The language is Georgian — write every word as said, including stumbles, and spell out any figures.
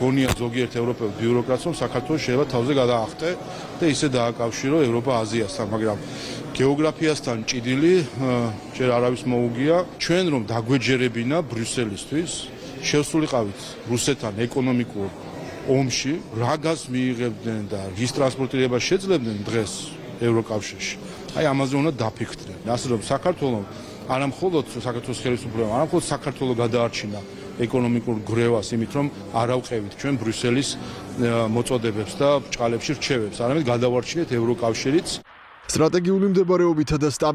გონია ზოგიერთ ევროპელ ბიუროკრატს, რომ საქართველოს შეიძლება თავზე გადაახტე და ისე დააკავშირო ევროპა-აზიასთან, მაგრამ გეოგრაფიასთან ჭიდილი ჯერ არავის მოუგია. ჩვენ რომ დაგვეჯერებინა ბრიუსელისთვის, შევსულიყავით რუსეთთან ეკონომიკურ ომში, რა გაზს მიიღებდნენ და რის ტრანსპორტირებას შეძლებდნენ დღეს ევროკავშირში. აი ამაზე უნდა დაფიქრდნენ. ასე რომ საქართველოს არა მხოლოდ საქართველოს ხელისუფლებამ, არა მხოლოდ საქართველოს გადაარჩინა ეკონომიკურ გრევას, იმით რომ არ ავყევით ჩვენ ბრიუსელის მოწოდებებს და ბრჭყალებში რჩევებს, არამედ გადავარჩინეთ ევროკავშირიც. სტრატეგიული მდებარეობითა და